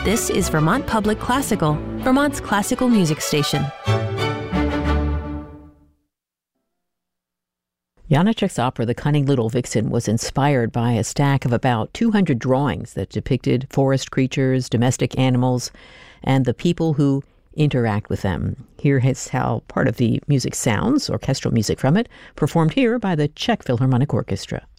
This is Vermont Public Classical, Vermont's classical music station. Janacek's opera, The Cunning Little Vixen, was inspired by a stack of about 200 drawings that depicted forest creatures, domestic animals, and the people who interact with them. Here is how part of the music sounds, orchestral music from it, performed here by the Czech Philharmonic Orchestra.